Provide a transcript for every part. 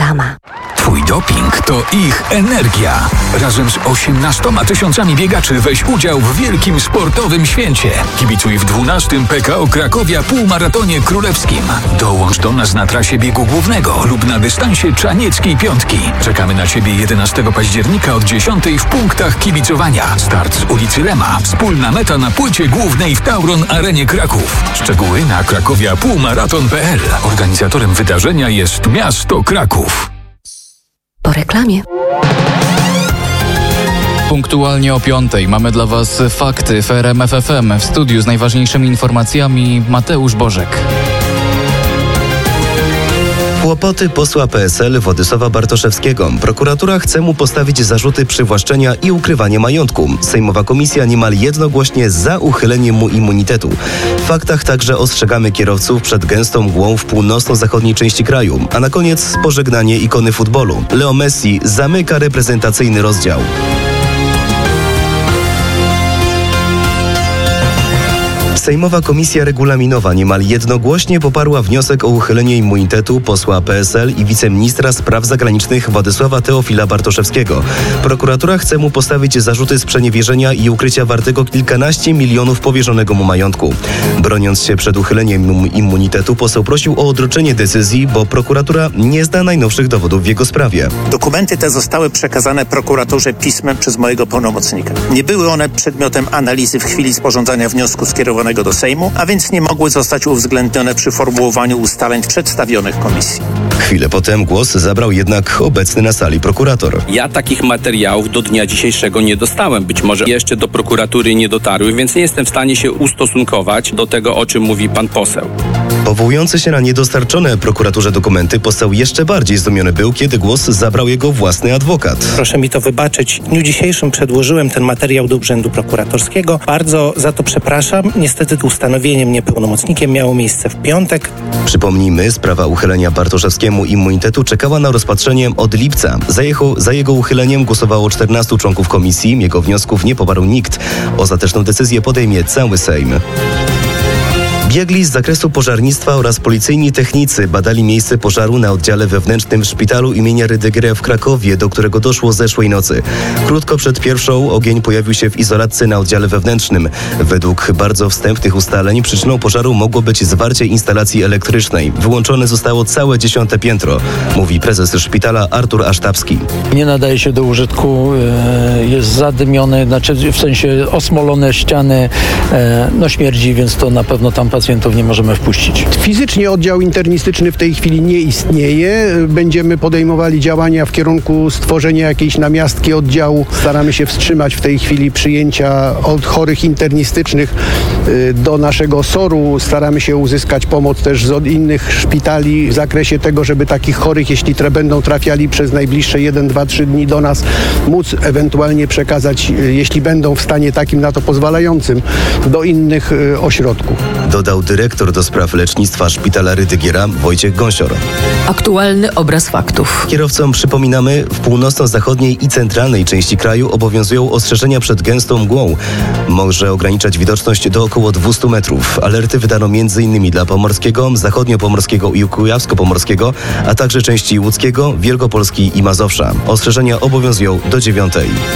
sama. Twój doping to ich energia. Razem z 18 tysiącami biegaczy weź udział w wielkim sportowym święcie. Kibicuj w 12. PKO Krakowia Półmaratonie Królewskim. Dołącz do nas na trasie biegu głównego lub na dystansie Czanieckiej Piątki. Czekamy na Ciebie 11 października od 10 w punktach kibicowania. Start z ulicy Lema. Wspólna meta na płycie głównej w Tauron Arenie Kraków. Szczegóły na krakowiapółmaraton.pl. Organizatorem wydarzenia jest miasto Kraków. Po reklamie. Punktualnie o 5:00 mamy dla Was fakty w RMF FM. W studiu z najważniejszymi informacjami Mateusz Bożek. Kłopoty posła PSL Władysława Bartoszewskiego. Prokuratura chce mu postawić zarzuty przywłaszczenia i ukrywania majątku. Sejmowa komisja niemal jednogłośnie za uchyleniem mu immunitetu. W faktach także ostrzegamy kierowców przed gęstą mgłą w północno-zachodniej części kraju. A na koniec pożegnanie ikony futbolu. Leo Messi zamyka reprezentacyjny rozdział. Sejmowa Komisja Regulaminowa niemal jednogłośnie poparła wniosek o uchylenie immunitetu posła PSL i wiceministra spraw zagranicznych Władysława Teofila Bartoszewskiego. Prokuratura chce mu postawić zarzuty sprzeniewierzenia i ukrycia wartego kilkanaście milionów powierzonego mu majątku. Broniąc się przed uchyleniem immunitetu, poseł prosił o odroczenie decyzji, bo prokuratura nie zna najnowszych dowodów w jego sprawie. Dokumenty te zostały przekazane prokuraturze pismem przez mojego pełnomocnika. Nie były one przedmiotem analizy w chwili sporządzania wniosku skierowanego do Sejmu, a więc nie mogły zostać uwzględnione przy formułowaniu ustaleń przedstawionych komisji. Chwilę potem głos zabrał jednak obecny na sali prokurator. Ja takich materiałów do dnia dzisiejszego nie dostałem. Być może jeszcze do prokuratury nie dotarły, więc nie jestem w stanie się ustosunkować do tego, o czym mówi pan poseł. Powołujący się na niedostarczone prokuraturze dokumenty, poseł jeszcze bardziej zdumiony był, kiedy głos zabrał jego własny adwokat. Proszę mi to wybaczyć. W dniu dzisiejszym przedłożyłem ten materiał do Urzędu Prokuratorskiego. Bardzo za to przepraszam. Niestety ustanowienie mnie pełnomocnikiem miało miejsce w piątek. Przypomnijmy, sprawa uchylenia Bartoszewskiemu immunitetu czekała na rozpatrzenie od lipca. Za jego uchyleniem głosowało 14 członków komisji. Jego wniosków nie poparł nikt. Ostateczną decyzję podejmie cały Sejm. Biegli z zakresu pożarnictwa oraz policyjni technicy badali miejsce pożaru na oddziale wewnętrznym w szpitalu imienia Rydygera w Krakowie, do którego doszło zeszłej nocy. Krótko przed pierwszą ogień pojawił się w izolatce na oddziale wewnętrznym. Według bardzo wstępnych ustaleń przyczyną pożaru mogło być zwarcie instalacji elektrycznej. Wyłączone zostało całe 10. piętro, mówi prezes szpitala Artur Asztabski. Nie nadaje się do użytku, jest zadymiony, w sensie osmolone ściany, śmierdzi, więc to na pewno tam pacjentów nie możemy wpuścić. Fizycznie oddział internistyczny w tej chwili nie istnieje. Będziemy podejmowali działania w kierunku stworzenia jakiejś namiastki oddziału. Staramy się wstrzymać w tej chwili przyjęcia od chorych internistycznych do naszego SOR-u. Staramy się uzyskać pomoc też z innych szpitali w zakresie tego, żeby takich chorych, jeśli będą trafiali przez najbliższe 1, 2, 3 dni do nas, móc ewentualnie przekazać, jeśli będą w stanie takim na to pozwalającym, do innych ośrodków. Dodał dyrektor do spraw lecznictwa szpitala Rydygiera Wojciech Gąsior. Aktualny obraz faktów. Kierowcom przypominamy, w północno-zachodniej i centralnej części kraju obowiązują ostrzeżenia przed gęstą mgłą. Może ograniczać widoczność do około 200 metrów. Alerty wydano m.in. dla Pomorskiego, Zachodniopomorskiego i Kujawsko-Pomorskiego, a także części Łódzkiego, Wielkopolski i Mazowsza. Ostrzeżenia obowiązują do 9.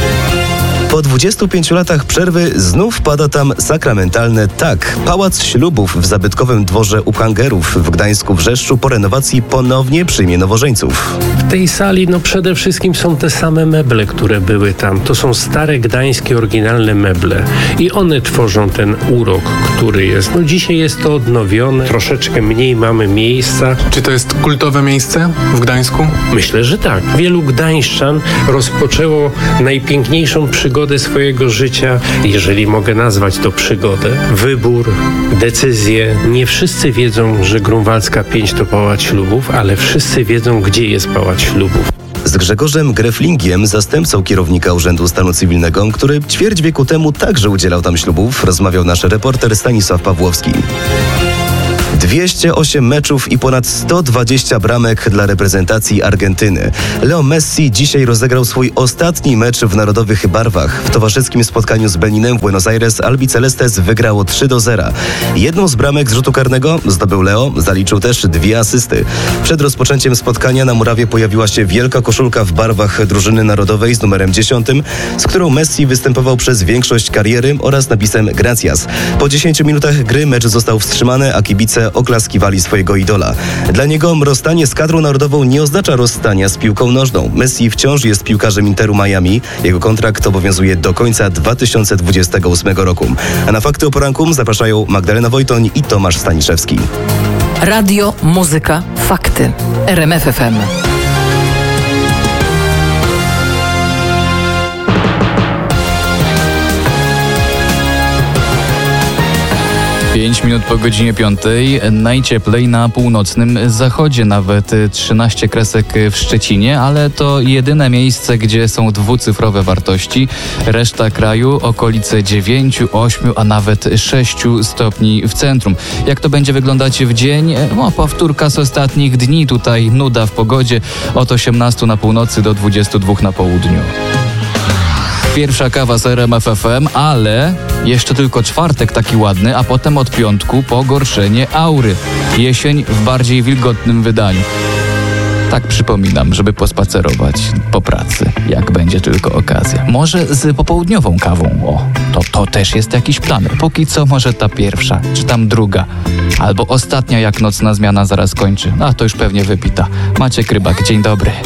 Po 25 latach przerwy znów pada tam sakramentalne tak. Pałac Ślubów w zabytkowym dworze Uphangerów w Gdańsku-Wrzeszczu po renowacji ponownie przyjmie nowożeńców. W tej sali przede wszystkim są te same meble, które były tam. To są stare gdańskie, oryginalne meble i one tworzą ten urok, który jest. Dzisiaj jest to odnowione, troszeczkę mniej mamy miejsca. Czy to jest kultowe miejsce w Gdańsku? Myślę, że tak. Wielu gdańszczan rozpoczęło najpiękniejszą przygodę swojego życia, jeżeli mogę nazwać to przygodę. Wybór, decyzje. Nie wszyscy wiedzą, że Grunwaldzka 5 to Pałac Ślubów, ale wszyscy wiedzą, gdzie jest Pałac Ślubów. Z Grzegorzem Greflingiem, zastępcą kierownika Urzędu Stanu Cywilnego, który ćwierć wieku temu także udzielał tam ślubów, rozmawiał nasz reporter Stanisław Pawłowski. 208 meczów i ponad 120 bramek dla reprezentacji Argentyny. Leo Messi dzisiaj rozegrał swój ostatni mecz w narodowych barwach. W towarzyskim spotkaniu z Beninem w Buenos Aires Albicelestes wygrało 3-0. Jedną z bramek z rzutu karnego zdobył Leo, zaliczył też 2 asysty. Przed rozpoczęciem spotkania na murawie pojawiła się wielka koszulka w barwach drużyny narodowej z numerem 10, z którą Messi występował przez większość kariery oraz napisem Gracias. Po 10 minutach gry mecz został wstrzymany, a kibice oklaskiwali swojego idola. Dla niego rozstanie z kadrą narodową nie oznacza rozstania z piłką nożną. Messi wciąż jest piłkarzem Interu Miami. Jego kontrakt obowiązuje do końca 2028 roku. A na fakty o poranku zapraszają Magdalena Wojtoń i Tomasz Staniszewski. Radio, muzyka, fakty. RMF FM. 5 minut po godzinie 5. Najcieplej na północnym zachodzie, nawet 13 kresek w Szczecinie, ale to jedyne miejsce, gdzie są dwucyfrowe wartości. Reszta kraju okolice 9, 8, a nawet 6 stopni w centrum. Jak to będzie wyglądać w dzień? Powtórka z ostatnich dni. Tutaj nuda w pogodzie. Od 18 na północy do 22 na południu. Pierwsza kawa z RMF FM, ale jeszcze tylko czwartek taki ładny, a potem od piątku pogorszenie aury. Jesień w bardziej wilgotnym wydaniu. Tak przypominam, żeby pospacerować po pracy, jak będzie tylko okazja. Może z popołudniową kawą. To też jest jakiś plan. Póki co może ta pierwsza, czy tam druga. Albo ostatnia, jak nocna zmiana zaraz kończy. A to już pewnie wypita. Maciek Rybak, dzień dobry.